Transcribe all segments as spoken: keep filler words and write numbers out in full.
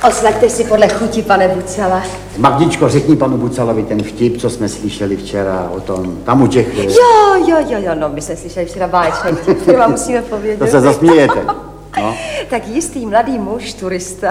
Oslaďte si podle chuti, pane Bucala. Magdičko, řekni panu Bucalovi ten vtip, co jsme slyšeli včera o tom, tam u těch... Jo, jo, jo, jo, no, my jsme slyšeli včera báječný vtip, který vám musíme povědět. To se zasmějete. No. Tak jistý mladý muž, turista,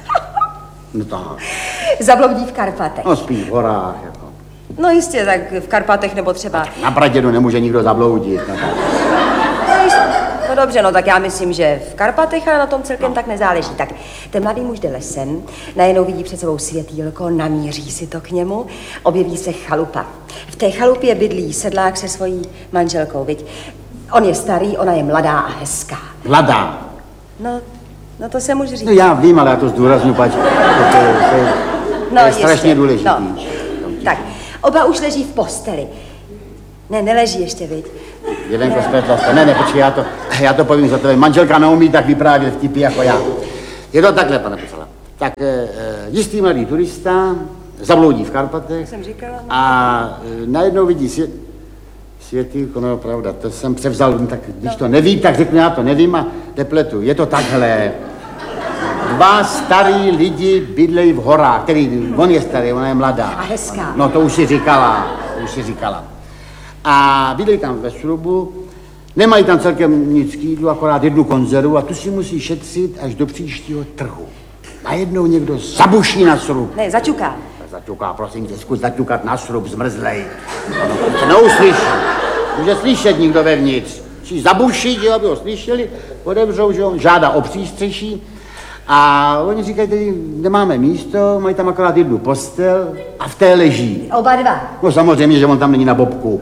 No tak. zabloudí v Karpatech. No spíš v horách, jako. No jistě, tak v Karpatech nebo třeba... Na Pradědu nemůže nikdo zabloudit. No, tak. No, jistě. No dobře, no tak já myslím, že v Karpatech, ale na tom celkem no. tak nezáleží. Tak ten mladý muž jde lesem, najednou vidí před sebou světýlko, namíří si to k němu, objeví se chalupa. V té chalupě bydlí sedlák se svojí manželkou, viď? On je starý, ona je mladá a hezká. Mladá. No, no to se může říct. No já vím, ale já to zdůrazňuji, pač. To, to, to, je, no, to je strašně jistě. důležitý. No. Tak, oba už leží v posteli. Ne, neleží ještě, viď? Jedenko zpětla. Ne, ne, počkej, já to, já to povím za tebe. Manželka neumí tak vyprávět vtipy jako já. Je to takhle, pane Bucala. Tak e, jistý mladý turista zabloudí v Karpatech. Jsem říkala. No. A e, najednou vidí svět, světýlko, no pravda, to jsem převzal, tak když no. to nevím, tak řeknu, já to nevím a nepletu. Je to takhle. Dva starý lidi bydlejí v horách, který, on je starý, ona je mladá. A hezká. No to už si říkala, to už si říkala. A bydlejí tam ve srubu, nemají tam celkem nic k jídlu, akorát jednu konzervu a tu si musí šetřit až do příštího trhu. Najednou někdo zabuší na srub. Ne, začuká. Zaťuká, prosím tě, zkus zaťukat na srub, zmrzlej. Ono se neuslyší. Může slyšet nikdo vevnitř. Musí zabušit, jo, aby ho slyšeli, odevřou, že on žádá o přístřeší. A oni říkají, tedy nemáme místo, mají tam akorát jednu postel a v té leží. Oba dva. No samozřejmě, že on tam není na bobku.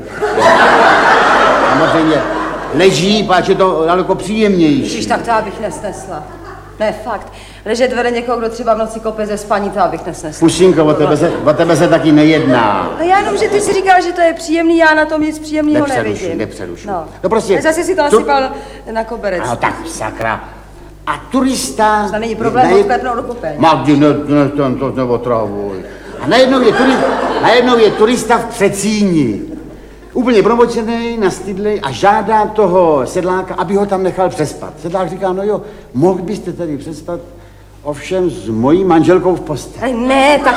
Samozřejmě leží, páč je to daleko příjemnější. Ježiš, tak to já bych nesnesla. Ne, fakt. Ležet vede někoho, kdo třeba v noci kope ze spaní, to já bych nesnesla. Pušinko, o tebe, se, o tebe se taky nejedná. No já jenom, že ty si říkal, že to je příjemný, já na tom nic příjemného nevidím. Nepřerušu, No. no prostě... Zase si to tu... nasypal na koberec. No tak sakra. A turista... To není problém, nejed... odklepnout do kopeň. Magdi, ne, ne, to, to neotravuj. A najednou je, turi... najednou je turista v Přecíni. Úplně promočený, nastydlej a žádá toho sedláka, aby ho tam nechal přespat. Sedlák říká, no jo, mohl byste tady přespat, ovšem s mojí manželkou v posteli. Ne, tak...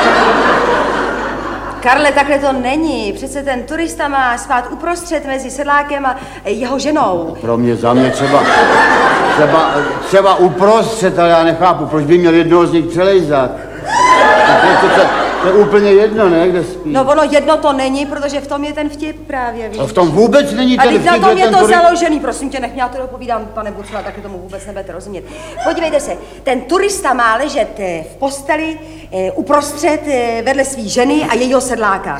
Karle, takhle to není. Přece ten turista má spát uprostřed mezi sedlákem a jeho ženou. Pro mě, za mě třeba, třeba, třeba uprostřed, ale já nechápu, proč by měl jednoho z nich přelejzat. To, to, to, to je úplně jedno, ne, kde spí. No ono jedno to není, protože v tom je ten vtip právě, víš. A v tom vůbec není a ten vtip. A na tom je ten to turi... založený, prosím tě, nech mě, já to dopovídám, pane Bucala, taky tomu vůbec nebudete rozumět. Podívejte se, ten turista má ležet v posteli eh, uprostřed eh, vedle svý ženy a jejího sedláka.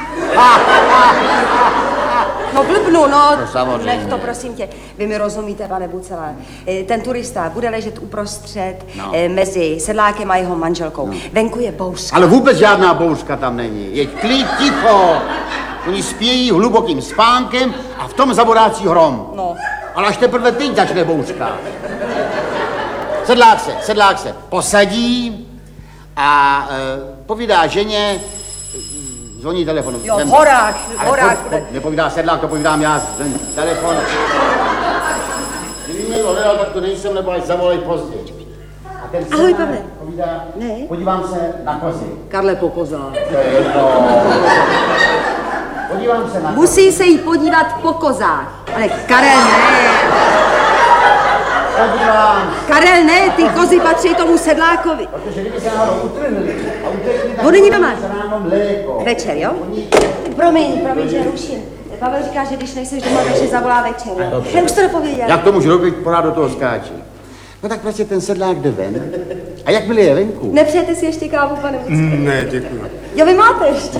No blbnu, no, no nech to, prosím tě. Vy mi rozumíte, pane Bucala. Ten turista bude ležet uprostřed no. mezi sedlákem a jeho manželkou. No. Venku je bouřka. Ale vůbec žádná bouřka tam není. Je klid, ticho. Oni spějí hlubokým spánkem a v tom zaborácí hrom. No. Ale až teprve teď začne bouřka. Sedlák se, sedlák se posadí a e, povídá ženě, zvoní telefon. Jo, v horách, v horách. Po, po, nepovídá sedlák, to povídám já, ten telefon. Kdyby mě někdo hledal, tak to nejsem, nebo až zavolej později. A ten ahoj, Pavle. Povídá, ne? Podívám se na kozy. Karle, po kozách. To je jedno. Podívám se na kozy. Musí se jí podívat po kozách. Ale Karel, ne. Podívám. Karel, ne, ty kozy patří tomu sedlákovi. Protože kdyby se náhodou utrhli a utekli, tak on není doma. ráno mléko. Večer, jo? Promiň, promiň, že ruším. Pavel říká, že když nejseš doma, takže zavolá večer. Já už to dopověděl. Jak to můžu robit, pořád do toho skáčí. No tak prostě ten sedlák jde ven. A jakmile je venku? Nepřejete si ještě kávu, pane Bucala? Mm, ne, děkuji. Jo, vy máte ještě.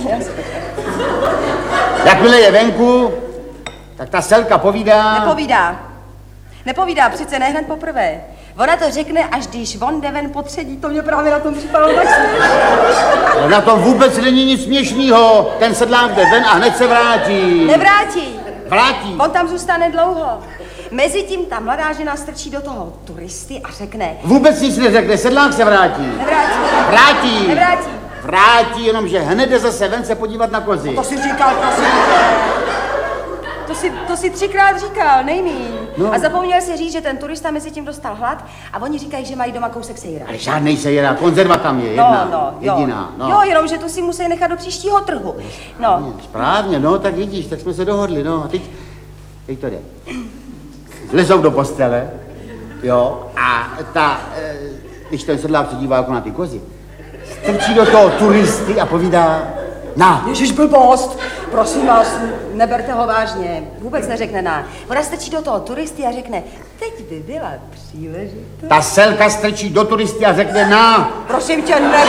Jakmile je venku, tak ta selka povídá... Nepovídá. Nepovídá, přece ne hned poprvé. Ona to řekne, až když on jde ven potředí. To mě právě na tom připadalo tak směšný. Na tom vůbec není nic směšného. Ten sedlák jde ven a hned se vrátí. Nevrátí. Vrátí. On tam zůstane dlouho. Mezitím ta mladá žena strčí do toho turisty a řekne... Vůbec nic neřekne, sedlák se vrátí. Nevrátí. Vrátí. Nevrátí. Vrátí, jenomže hned jde zase ven se podívat na kozy. To si říkal, prosím. To si, to si třikrát říkal, nejmíň. No. A zapomněl si říct, že ten turista mezi tím dostal hlad a oni říkají, že mají doma kousek sejra. Ale žádnej sejra, konzerva tam je, jedna, no, no, jo. jediná. No. Jo, jenom, že tu si musí nechat do příštího trhu. No. Správně, no, tak vidíš, tak jsme se dohodli, no. A teď, teď to jde. Lezou do postele, jo, a ta, e, když ten sedlák se dívá jako na ty kozy, strčí do toho turisty a povídá, na. Ježiš, blbost! Prosím vás, neberte ho vážně. Vůbec neřekne na. Ona strčí do toho turisty a řekne, teď by byla příležitost. Ta selka strčí do turisty a řekne, na. Prosím tě, ne...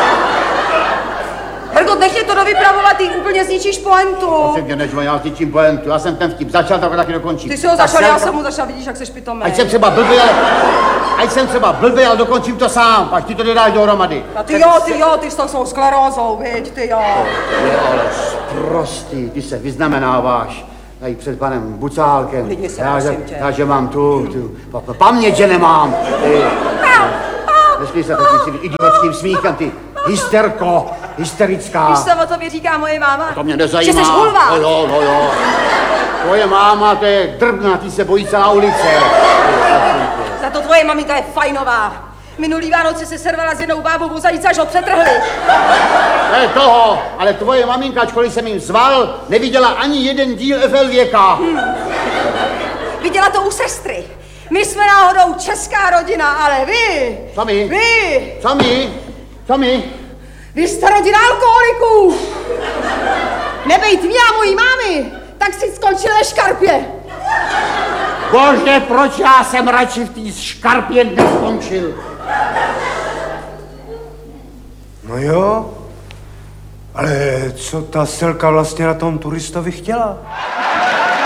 Hergot, nech mě to dovypravovat, ty úplně zničíš pointu. Prosím tě, než já zničím pointu, já jsem ten vtip začal, tak ho taky dokončím. Ty jsi ho Ta začal, selka... já jsem mu začal, vidíš, jak seš pitomý. Ať jsem třeba blbý, ale... Ať jsem třeba blbý, ale dokončím to sám, pak ti to nedáš dohromady. A ty jo, ty jo, ty s tou svou sklerózou, viď, ty jo. Je ale sprostý, ty se vyznamenáváš tady před panem Bucálkem. Lidi se, já, že, prosím tě. já, že mám tu, tu pa, pa, paměť, že nemám. Ty, nesmí se takovým idiotským smíchem, ty hysterko, hysterická. Víš, co o tobě říká moje máma? To mě nezajímá. Že jsi hulva. No jo, no jo. Tvoje máma, to je drbna, ty se bojí celá ulice. Za to tvoje maminka je fajnová. Minulý Vánoce se servala s jednou bábou vozanice, až ho přetrhli. Ne toho, ale tvoje maminka, ačkoliv jsem jim zval, neviděla ani jeden díl F L věka. Hmm. Viděla to u sestry. My jsme náhodou česká rodina, ale vy... Co my? Vy! Co my? Co my? Vy jste rodina alkoholiků! Nebejt mě a mojí mámy, tak si skončil ve škarpě. Bože, proč já jsem radši v té škarpě neskončil? No jo, ale co ta selka vlastně na tom turistovi chtěla?